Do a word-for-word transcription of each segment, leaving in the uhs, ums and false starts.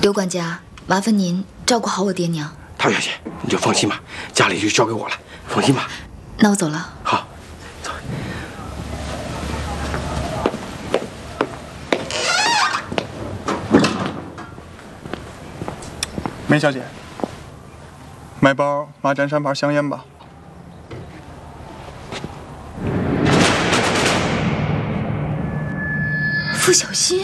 刘管家，麻烦您照顾好我爹娘。 陶小姐，你就放心吧，家里就交给我了，放心吧。 那我走了。 好，走。 梅小姐，买包马占山牌香烟吧。 傅小新。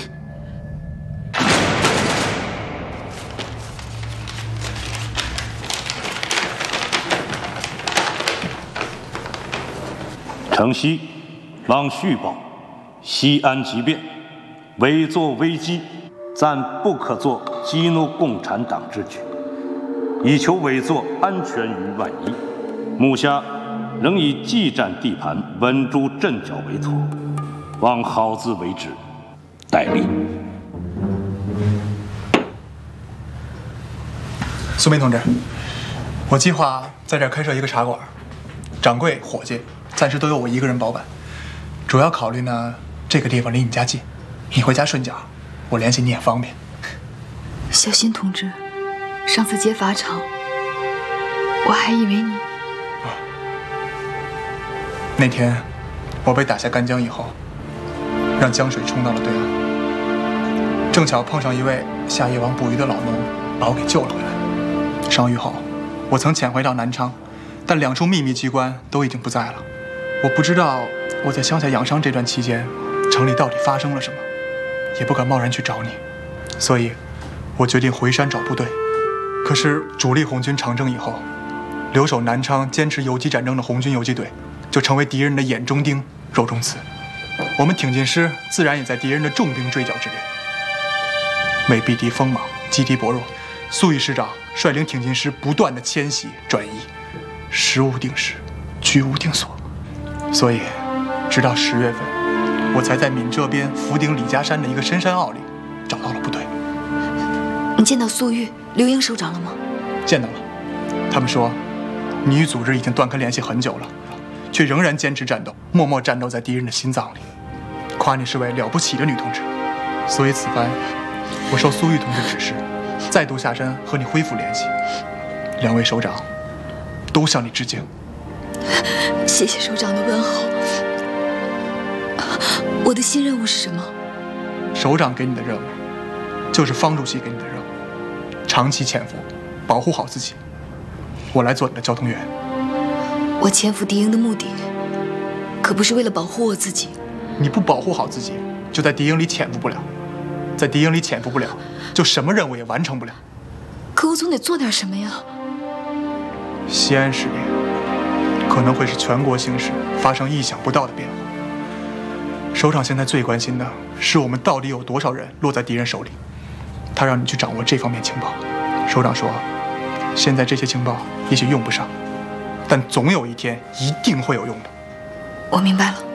城西望续报，西安急变，伪作危机，暂不可作激怒共产党之举，以求伪作安全于万一。目下仍以技占地盘，稳住阵脚为妥，望好自为之，待命。 苏梅同志，我计划在这儿开设一个茶馆，掌柜、伙计。 暂时都由我一个人包办，主要考虑呢，这个地方离你家近，你回家顺脚，我联系你也方便。 小新同志，上次劫法场，我还以为你…… 啊，那天我被打下干江以后，让江水冲到了对岸，正巧碰上一位下夜王捕鱼的老农，把我给救了回来。伤愈后，我曾潜回到南昌，但两处秘密机关都已经不在了。 我不知道我在乡下养伤这段期间，城里到底发生了什么，也不敢贸然去找你，所以，我决定回山找部队。可是主力红军长征以后，留守南昌坚持游击战争的红军游击队，就成为敌人的眼中钉、肉中刺。我们挺进师自然也在敌人的重兵追剿之列。为避敌锋芒，击敌薄弱，粟裕师长率领挺进师不断的迁徙转移，时无定时，居无定所。 所以，直到十月份，我才在闽浙边福鼎李家山的一个深山坳里找到了部队。 你见到粟裕、刘英首长了吗？ 见到了，他们说，你与组织已经断开联系很久了，却仍然坚持战斗，默默战斗在敌人的心脏里，夸你是位了不起的女同志。所以此番，我受粟裕同志指示，再度下山和你恢复联系。两位首长都向你致敬。 谢谢首长的问候。我的新任务是什么？ 首长给你的任务，就是方主席给你的任务，长期潜伏，保护好自己。我来做你的交通员。 我潜伏敌营的目的，可不是为了保护我自己。 你不保护好自己，就在敌营里潜伏不了；在敌营里潜伏不了，就什么任务也完成不了。 可我总得做点什么呀。 西安事变。 可能会使全国形势发生意想不到的变化。首长现在最关心的是我们到底有多少人落在敌人手里，他让你去掌握这方面情报。首长说，现在这些情报也许用不上，但总有一天一定会有用的。 我明白了。